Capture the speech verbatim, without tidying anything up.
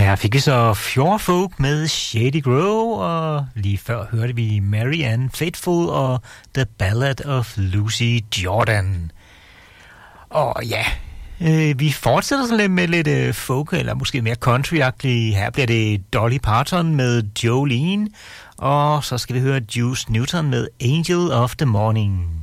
Her fik vi så Fjord Folk med Shady Grove, og lige før hørte vi Mary Ann Faithfull og The Ballad of Lucy Jordan. Og ja, øh, vi fortsætter sådan lidt med lidt øh, folk, eller måske mere country-agtigt. Her bliver det Dolly Parton med Jolene, og så skal vi høre Juice Newton med Angel of the Morning.